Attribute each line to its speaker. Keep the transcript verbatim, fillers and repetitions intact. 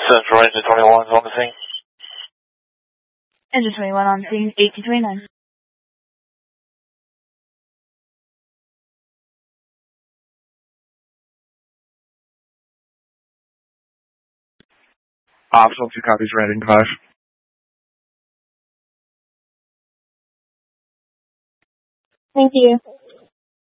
Speaker 1: Central Engine twenty-one is on the scene.
Speaker 2: Engine twenty-one on scene, eighteen twenty-nine.
Speaker 3: Optional two copies ready in five.
Speaker 2: Thank you.